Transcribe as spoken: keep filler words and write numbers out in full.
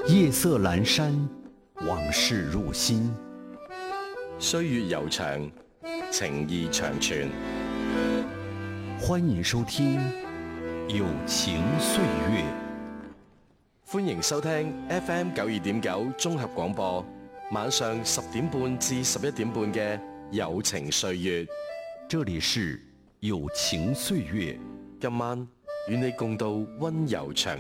夜色阑珊，往事入心。 歲月悠長，情意長存。 歡迎收聽《友情歲月》。 歡迎收聽 F M 九二點九綜合廣播，晚上十點半至十一點半嘅《友情歲月》。 這裡是《友情歲月》， 今晚與你共度溫柔長